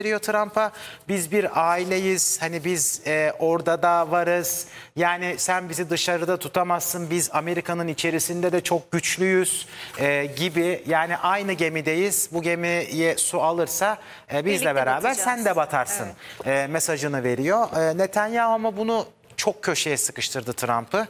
veriyor Trump'a. Biz bir aileyiz. Hani biz orada da varız. Yani sen bizi dışarıda tutamazsın. Biz Amerika'nın içerisinde de çok güçlüyüz gibi. Yani aynı gemideyiz. Bu gemiye su alırsa bizle Birlikte beraber batacağız. sen de batarsın mesajını veriyor. Netanyahu ama bunu çok köşeye sıkıştırdı Trump'ı.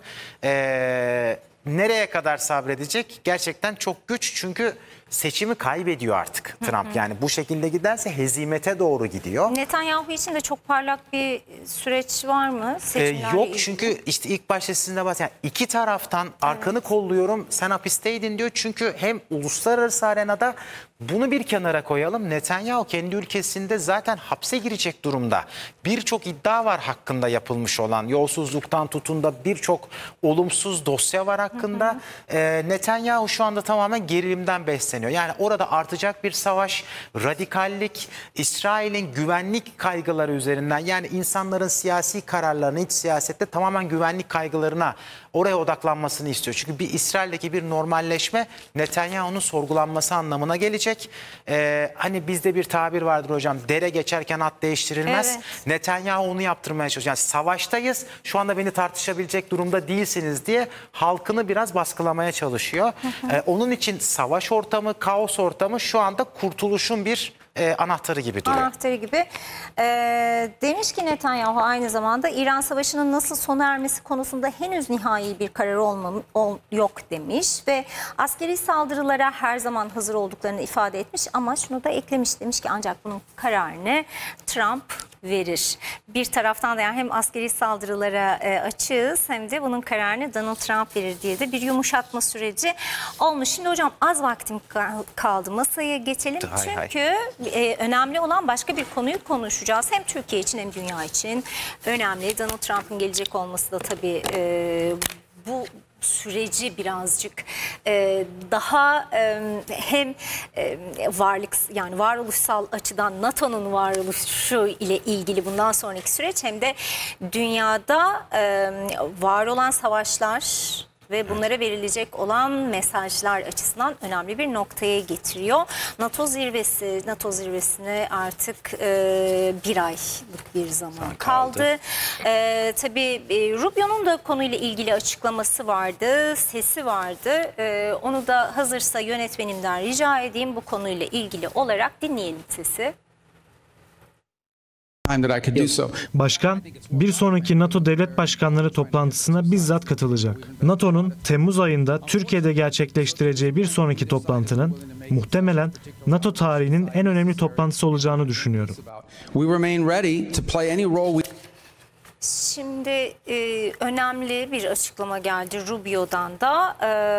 Nereye kadar sabredecek? Gerçekten çok güç, çünkü seçimi kaybediyor artık Trump. Yani bu şekilde giderse hezimete doğru gidiyor. Netanyahu için de çok parlak bir süreç var mı? Seçimlerle Yok, ilgili? çünkü işte ilk başta sizin de bahsettiğiniz iki taraftan arkanı kolluyorum, sen hapisteydin diyor. Çünkü hem uluslararası arenada bunu bir kenara koyalım. Netanyahu kendi ülkesinde zaten hapse girecek durumda. Birçok iddia var hakkında yapılmış olan. Yolsuzluktan tutun da birçok olumsuz dosya var hakkında. Netanyahu şu anda tamamen gerilimden besleniyor. Yani orada artacak bir savaş, radikallik, İsrail'in güvenlik kaygıları üzerinden, yani insanların siyasi kararlarını, iç siyasette tamamen güvenlik kaygılarına, oraya odaklanmasını istiyor. Çünkü bir İsrail'deki bir normalleşme Netanyahu'nun sorgulanması anlamına gelecek. Hani bizde bir tabir vardır hocam, dere geçerken at değiştirilmez. Evet. Netanyahu onu yaptırmaya çalışıyor. Yani savaştayız, şu anda beni tartışabilecek durumda değilsiniz diye halkını biraz baskılamaya çalışıyor. Onun için savaş ortamı, kaos ortamı şu anda kurtuluşun bir anahtarı gibi duruyor. Anahtarı gibi. Demiş ki Netanyahu aynı zamanda İran Savaşı'nın nasıl sona ermesi konusunda henüz nihai bir karar yok demiş ve askeri saldırılara her zaman hazır olduklarını ifade etmiş, ama şunu da eklemiş, demiş ki ancak bunun kararını Trump verir. Bir taraftan da yani hem askeri saldırılara açığız, hem de bunun kararını Donald Trump verir diye de bir yumuşatma süreci olmuş. Şimdi hocam az vaktim kaldı, masaya geçelim. Çünkü önemli olan başka bir konuyu konuşacağız. Hem Türkiye için hem dünya için önemli. Donald Trump'ın gelecek olması da tabii bu süreci birazcık daha hem varoluşsal açıdan NATO'nun varoluşu ile ilgili bundan sonraki süreç, hem de dünyada var olan savaşlar ve bunlara verilecek olan mesajlar açısından önemli bir noktaya getiriyor. NATO zirvesine artık bir aylık bir zaman kaldı. Tabii Rubio'nun da konuyla ilgili açıklaması vardı, sesi vardı. Onu da hazırsa yönetmenimden rica edeyim, bu konuyla ilgili olarak dinleyelim sesi. Başkan, bir sonraki NATO devlet başkanları toplantısına bizzat katılacak. NATO'nun Temmuz ayında Türkiye'de gerçekleştireceği bir sonraki toplantının muhtemelen NATO tarihinin en önemli toplantısı olacağını düşünüyorum. Şimdi önemli bir açıklama geldi Rubio'dan da.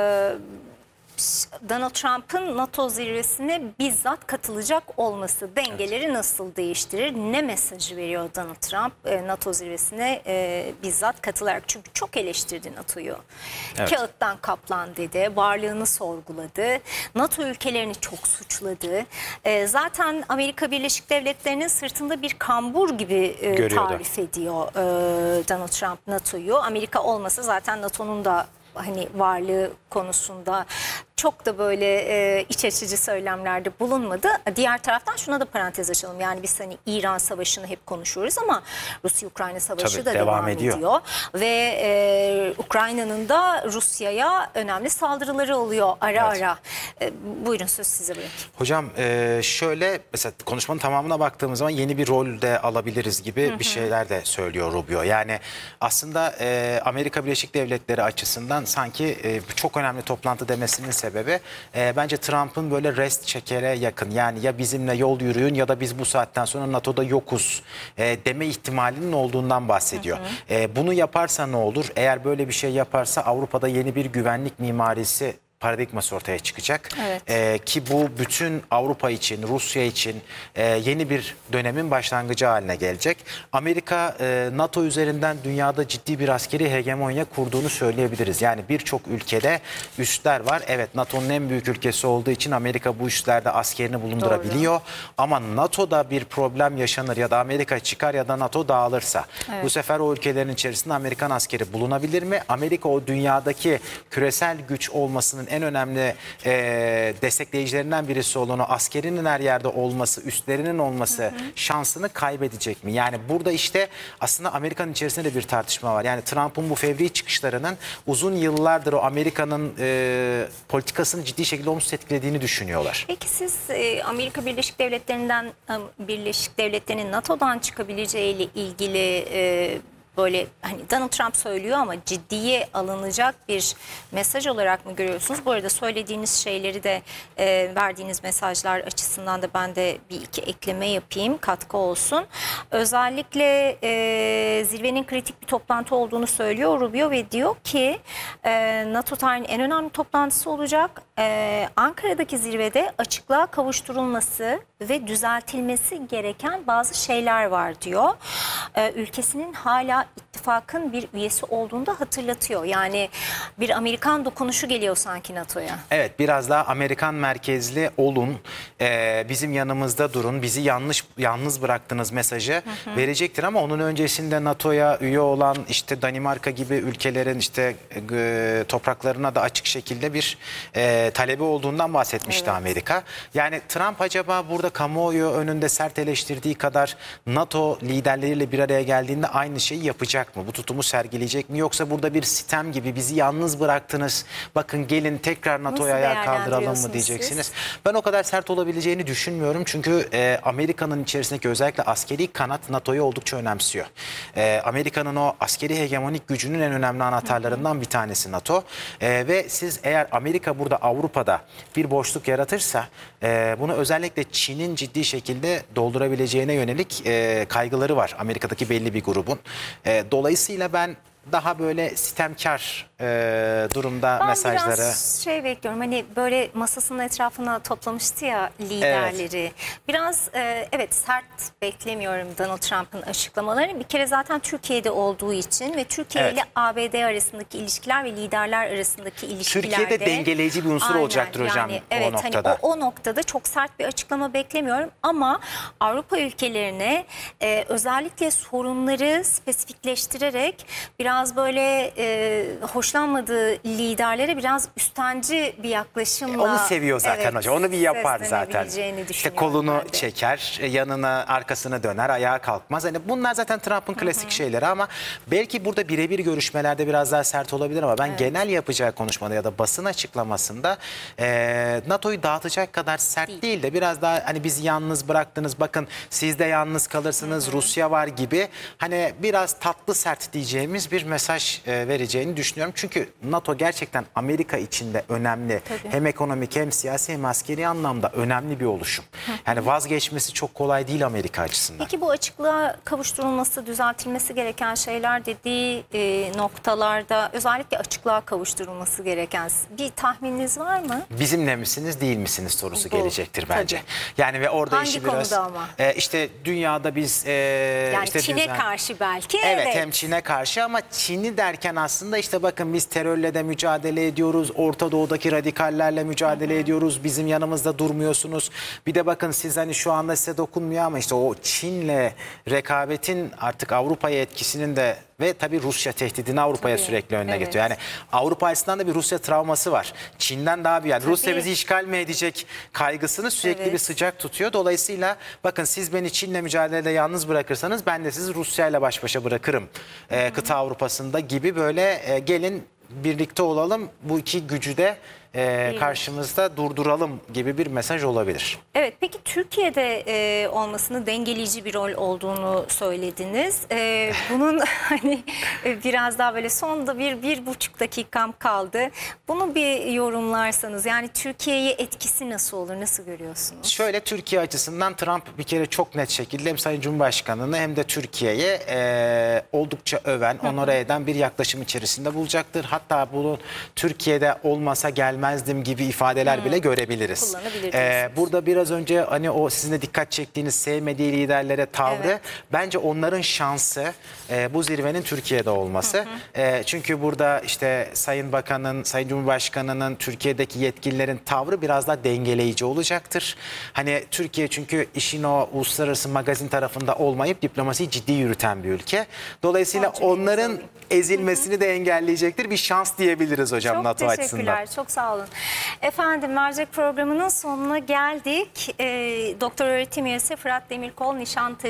Donald Trump'ın NATO zirvesine bizzat katılacak olması dengeleri nasıl değiştirir? Ne mesajı veriyor Donald Trump NATO zirvesine bizzat katılarak? Çünkü çok eleştirdi NATO'yu. Kağıttan kaplan dedi, varlığını sorguladı. NATO ülkelerini çok suçladı. Zaten Amerika Birleşik Devletleri'nin sırtında bir kambur gibi tarif ediyor Donald Trump NATO'yu. Amerika olmasa zaten NATO'nun da hani varlığı konusunda çok da böyle iç açıcı söylemlerde bulunmadı. Diğer taraftan şuna da parantez açalım. Yani biz hani İran Savaşı'nı hep konuşuyoruz ama Rusya-Ukrayna Savaşı da devam ediyor. Ve Ukrayna'nın da Rusya'ya önemli saldırıları oluyor ara. Buyurun, söz size bırakayım. Hocam şöyle, mesela konuşmanın tamamına baktığımız zaman yeni bir rol de alabiliriz gibi bir şeyler de söylüyor Rubio. Yani aslında Amerika Birleşik Devletleri açısından sanki çok önemli toplantı demesinin sebebi bence Trump'ın böyle rest çekere yakın, yani ya bizimle yol yürüyün ya da biz bu saatten sonra NATO'da yokuz deme ihtimalinin olduğundan bahsediyor. Bunu yaparsa ne olur? Eğer böyle bir şey yaparsa Avrupa'da yeni bir güvenlik mimarisi paradigması ortaya çıkacak. Ki bu bütün Avrupa için, Rusya için yeni bir dönemin başlangıcı haline gelecek. Amerika NATO üzerinden dünyada ciddi bir askeri hegemonya kurduğunu söyleyebiliriz. Yani birçok ülkede üsler var. Evet, NATO'nun en büyük ülkesi olduğu için Amerika bu üslerde askerini bulundurabiliyor. Doğru. Ama NATO'da bir problem yaşanır ya da Amerika çıkar ya da NATO dağılırsa bu sefer o ülkelerin içerisinde Amerikan askeri bulunabilir mi? Amerika o dünyadaki küresel güç olmasının en önemli destekleyicilerinden birisi olan o askerinin her yerde olması, üstlerinin olması şansını kaybedecek mi? Yani burada işte aslında Amerika'nın içerisinde de bir tartışma var. Yani Trump'ın bu fevri çıkışlarının uzun yıllardır o Amerika'nın politikasını ciddi şekilde olumsuz etkilediğini düşünüyorlar. Peki siz Amerika Birleşik Devletleri'nin NATO'dan çıkabileceğiyle ilgili böyle hani Donald Trump söylüyor ama ciddiye alınacak bir mesaj olarak mı görüyorsunuz? Bu arada söylediğiniz şeyleri de verdiğiniz mesajlar açısından da ben de bir iki ekleme yapayım, katkı olsun. Özellikle zirvenin kritik bir toplantı olduğunu söylüyor Rubio ve diyor ki NATO tarihinin en önemli toplantısı olacak. Ankara'daki zirvede açıklığa kavuşturulması ve düzeltilmesi gereken bazı şeyler var diyor. Ülkesinin hala ittifakın bir üyesi olduğunu da hatırlatıyor. Yani bir Amerikan dokunuşu geliyor sanki NATO'ya. Evet, biraz daha Amerikan merkezli olun, bizim yanımızda durun, bizi yalnız bıraktınız mesajı verecektir ama onun öncesinde NATO'ya üye olan işte Danimarka gibi ülkelerin işte topraklarına da açık şekilde bir talebi olduğundan bahsetmişti Amerika. Yani Trump acaba burada kamuoyu önünde sert eleştirdiği kadar NATO liderleriyle bir araya geldiğinde aynı şeyi yapacak mı? Bu tutumu sergileyecek mi? Yoksa burada bir sitem gibi bizi yalnız bıraktınız, bakın gelin tekrar NATO'ya ayağa kaldıralım mı diyeceksiniz? Siz? Ben o kadar sert olabileceğini düşünmüyorum. Çünkü Amerika'nın içerisindeki özellikle askeri kanat NATO'yu oldukça önemsiyor. Amerika'nın o askeri hegemonik gücünün en önemli anahtarlarından bir tanesi NATO. Ve siz eğer Amerika burada Avrupa'da bir boşluk yaratırsa bunu özellikle Çin'in ciddi şekilde doldurabileceğine yönelik kaygıları var Amerika'daki belli bir grubun. Dolayısıyla ben daha böyle sitemkar durumda ben mesajları. Ben biraz bekliyorum, hani böyle masasının etrafına toplamıştı ya liderleri. Evet. Biraz evet, sert beklemiyorum Donald Trump'ın açıklamalarını. Bir kere zaten Türkiye'de olduğu için ve Türkiye ile ABD arasındaki ilişkiler ve liderler arasındaki ilişkilerde. Türkiye'de dengeleyici bir unsur olacaktır hocam yani, evet, o noktada. Hani o noktada çok sert bir açıklama beklemiyorum ama Avrupa ülkelerine özellikle sorunları spesifikleştirerek biraz böyle hoşlanmadığı liderlere biraz üstenci bir yaklaşımla. Onu seviyor zaten hocam. Onu bir yapar zaten. İşte kolunu ben çeker, yanına arkasına döner, ayağa kalkmaz. Hani bunlar zaten Trump'ın klasik şeyleri ama belki burada birebir görüşmelerde biraz daha sert olabilir ama ben genel yapacağı konuşmada ya da basın açıklamasında NATO'yu dağıtacak kadar sert değil de biraz daha hani bizi yalnız bıraktınız, bakın siz de yalnız kalırsınız, Rusya var gibi hani biraz tatlı sert diyeceğimiz bir mesaj vereceğini düşünüyorum. Çünkü NATO gerçekten Amerika içinde önemli. Tabii. Hem ekonomik hem siyasi hem askeri anlamda önemli bir oluşum. Yani vazgeçmesi çok kolay değil Amerika açısından. Peki bu açıklığa kavuşturulması, düzeltilmesi gereken şeyler dediği noktalarda özellikle açıklığa kavuşturulması gereken bir tahmininiz var mı? Bizimle misiniz değil misiniz sorusu gelecektir bence. Tabii. Yani ve orada hangi işi biraz ama? İşte dünyada biz yani işte Çin'e karşı belki. Evet, hem Çin'e karşı ama Çin'i derken aslında işte bakın biz terörle de mücadele ediyoruz. Orta Doğu'daki radikallerle mücadele ediyoruz. Bizim yanımızda durmuyorsunuz. Bir de bakın siz hani şu anda size dokunmuyor ama işte o Çin'le rekabetin artık Avrupa'ya etkisinin de ve tabii Rusya tehdidini Avrupa'ya sürekli önüne getiriyor. Yani Avrupa açısından da bir Rusya travması var. Çin'den daha bir yani Rusya bizi işgal mi edecek kaygısını sürekli bir sıcak tutuyor. Dolayısıyla bakın siz beni Çin'le mücadelede yalnız bırakırsanız ben de sizi Rusya'yla baş başa bırakırım. Kıta Avrupa'sında gibi böyle gelin birlikte olalım, bu iki gücü de karşımızda durduralım gibi bir mesaj olabilir. Evet, peki Türkiye'de olmasının dengeleyici bir rol olduğunu söylediniz. Bunun hani biraz daha böyle sonda bir buçuk dakikam kaldı. Bunu bir yorumlarsanız, yani Türkiye'ye etkisi nasıl olur, nasıl görüyorsunuz? Şöyle, Türkiye açısından Trump bir kere çok net şekilde hem Sayın Cumhurbaşkanı'nı hem de Türkiye'ye oldukça öven, onore eden bir yaklaşım içerisinde bulacaktır. Hatta bunu Türkiye'de olmasa gelmezdim gibi ifadeler bile görebiliriz. Burada biraz önce hani o sizin de dikkat çektiğiniz sevmediği liderlere tavrı, bence onların şansı bu zirvenin Türkiye'de olması. Çünkü burada işte Sayın Bakan'ın, Sayın Cumhurbaşkanı'nın, Türkiye'deki yetkililerin tavrı biraz daha dengeleyici olacaktır. Hani Türkiye çünkü işin o uluslararası magazin tarafında olmayıp diplomasiyi ciddi yürüten bir ülke. Dolayısıyla onların ezilmesini de engelleyecektir. Bir şans diyebiliriz hocam NATO açısından. Çok teşekkürler. Çok sağ olun. sağ olun. Efendim, mercek programının sonuna geldik. Doktor öğretim üyesi Fırat Demirkol Nişantaşı